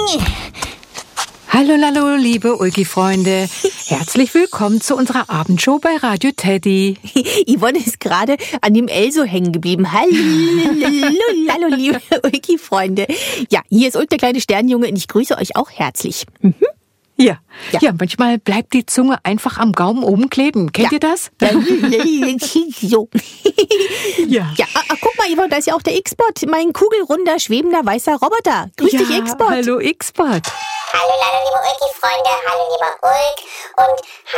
Hallo, hallo, liebe Ulki-Freunde. Herzlich willkommen zu unserer Abendshow bei Radio Teddy. Yvonne ist gerade an dem L so hängen geblieben. Hallo, liebe Ulki-Freunde. Ja, hier ist Ulk, der kleine Sternjunge, und ich grüße euch auch herzlich. Ja, manchmal bleibt die Zunge einfach am Gaumen oben kleben. Kennt ihr das? So. Ja. Guck mal, Yvonne, da ist ja auch der X-Bot, mein kugelrunder, schwebender, weißer Roboter. Grüß dich, X-Bot. Hallo, X-Bot. Hallo, liebe Ulki-Freunde, hallo, lieber Ulk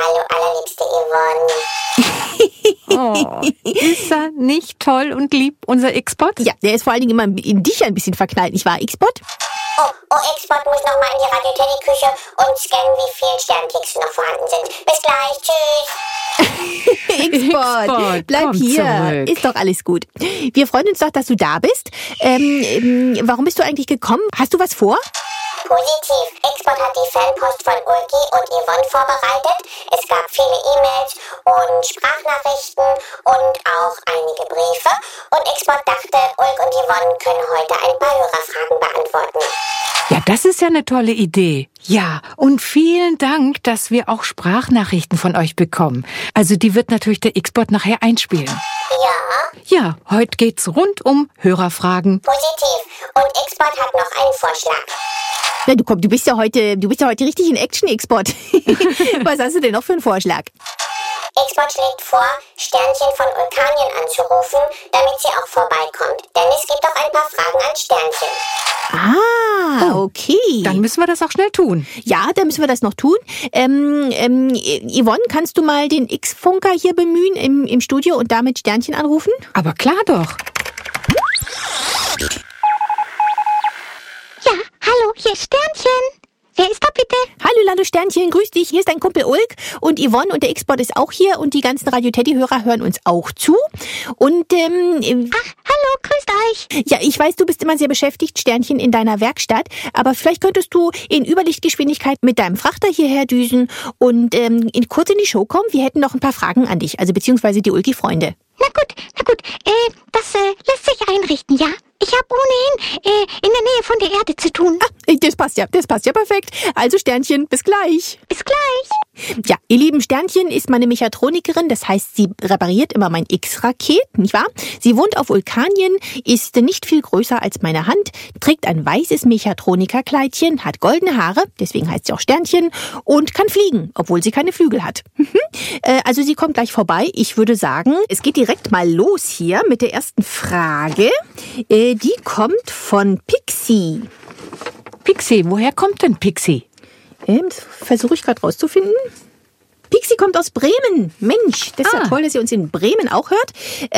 und hallo, allerliebste Yvonne. Oh, ist er nicht toll und lieb, unser X-Bot? Ja, der ist vor allen Dingen immer in dich ein bisschen verknallt, nicht wahr, X-Bot? Oh, X-Bot muss noch mal in die Radio-Teddy-Küche und scannen, wie viele Sternkekse noch vorhanden sind. Bis gleich, tschüss. X-Bot, bleib hier. Zurück. Ist doch alles gut. Wir freuen uns doch, dass du da bist. Warum bist du eigentlich gekommen? Hast du was vor? Positiv. X-Bot hat die Fanpost von Ulki und Yvonne vorbereitet. Es gab viele E-Mails und Sprachnachrichten und auch einige Briefe. Und X-Bot dachte, Ulk und Yvonne können heute ein paar Hörerfragen beantworten. Ja, das ist ja eine tolle Idee. Ja, und vielen Dank, dass wir auch Sprachnachrichten von euch bekommen. Also die wird natürlich der X-Bot nachher einspielen. Ja, Ja, heute geht's rund um Hörerfragen. positiv. Und X-Bot hat noch einen Vorschlag. Na, du bist ja heute richtig in Action, X-Bot. Was hast du denn noch für einen Vorschlag? X-Bot schlägt vor, Sternchen von Ulkanien anzurufen, damit sie auch vorbeikommt. Denn es gibt auch ein paar Fragen an Sternchen. Okay. Dann müssen wir das auch schnell tun. Ja, dann müssen wir das noch tun. Yvonne, kannst du mal den X-Funker hier bemühen im Studio und damit Sternchen anrufen? Aber klar doch. Ja, hallo, hier ist Sternchen. Wer ist da bitte? Hallo Sternchen, grüß dich. Hier ist dein Kumpel Ulk und Yvonne und der X-Bot ist auch hier und die ganzen Radio-Teddy-Hörer hören uns auch zu. Und, Ach, hallo, grüßt euch. ja, ich weiß, du bist immer sehr beschäftigt, Sternchen, in deiner Werkstatt, aber vielleicht könntest du in Überlichtgeschwindigkeit mit deinem Frachter hierher düsen und kurz in die Show kommen. Wir hätten noch ein paar Fragen an dich, also beziehungsweise die Ulki-Freunde. Na gut, das lässt sich einrichten, ja? Ich habe ohnehin in der Nähe von der Erde zu tun. Das passt ja perfekt. Also Sternchen, bis gleich. Bis gleich. Ja, ihr lieben, Sternchen ist meine Mechatronikerin, das heißt, sie repariert immer mein X-Raket, nicht wahr? Sie wohnt auf Vulkanien, ist nicht viel größer als meine Hand, trägt ein weißes Mechatronikerkleidchen, hat goldene Haare, deswegen heißt sie auch Sternchen, und kann fliegen, obwohl sie keine Flügel hat. Also sie kommt gleich vorbei. Ich würde sagen, es geht direkt mal los hier mit der ersten Frage. Die kommt von Pixie. Pixie, woher kommt denn Pixie? Das versuche ich gerade rauszufinden. Pixie kommt aus Bremen. Mensch, das ist ja toll, dass ihr uns in Bremen auch hört.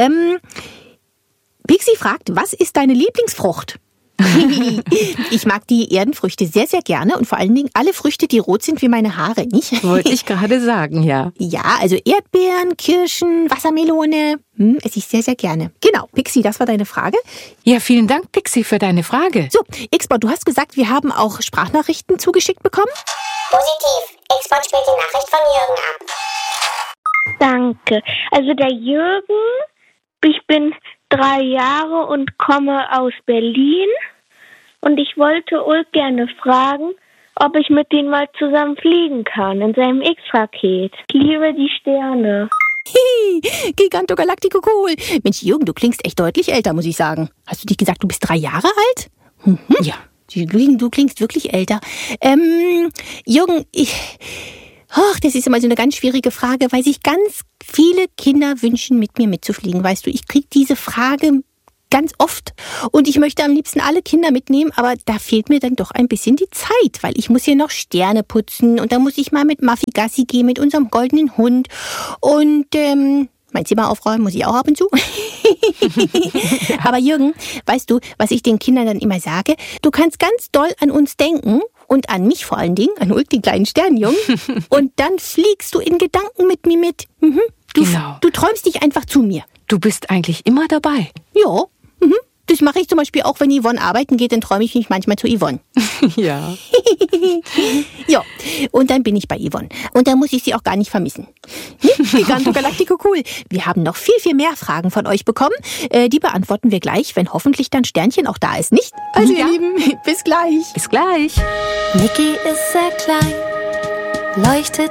Pixie fragt, was ist deine Lieblingsfrucht? Ich mag die Erdenfrüchte sehr, sehr gerne und vor allen Dingen alle Früchte, die rot sind wie meine Haare, nicht? Wollte ich gerade sagen, ja. Ja, also Erdbeeren, Kirschen, Wassermelone, esse ich sehr, sehr gerne. Genau, Pixie, das war deine Frage. Ja, vielen Dank, Pixie, für deine Frage. So, X-Bot, du hast gesagt, wir haben auch Sprachnachrichten zugeschickt bekommen? Positiv. X-Bot spielt die Nachricht von Jürgen ab. Danke. Also der Jürgen, ich bin 3 Jahre und komme aus Berlin und ich wollte Ulk gerne fragen, ob ich mit denen mal zusammen fliegen kann in seinem X-Raket. Ich liebe die Sterne. Giganto Galactico cool. Mensch, Jürgen, du klingst echt deutlich älter, muss ich sagen. Hast du nicht gesagt, du bist 3 Jahre alt? Ja. Du klingst wirklich älter. Jürgen, das ist immer so eine ganz schwierige Frage, weil sich ganz viele Kinder wünschen, mit mir mitzufliegen. Weißt du, ich kriege diese Frage ganz oft und ich möchte am liebsten alle Kinder mitnehmen, aber da fehlt mir dann doch ein bisschen die Zeit, weil ich muss hier noch Sterne putzen und dann muss ich mal mit Muffy Gassi gehen, mit unserem goldenen Hund und mein Zimmer aufräumen muss ich auch ab und zu. Aber Jürgen, weißt du, was ich den Kindern dann immer sage? Du kannst ganz doll an uns denken und an mich vor allen Dingen, an Ulk, den kleinen Sternjungen. Und dann fliegst du in Gedanken mit mir mit. Genau. Du träumst dich einfach zu mir. Du bist eigentlich immer dabei. Ja, das mache ich zum Beispiel auch, wenn Yvonne arbeiten geht, dann träume ich mich manchmal zu Yvonne. Ja. Ja, und dann bin ich bei Yvonne. Und dann muss ich sie auch gar nicht vermissen. Giganto Galactico cool. Wir haben noch viel, viel mehr Fragen von euch bekommen. Die beantworten wir gleich, wenn hoffentlich dann Sternchen auch da ist, nicht? Also ihr Lieben, bis gleich. Bis gleich. Niki ist sehr klein, leuchtet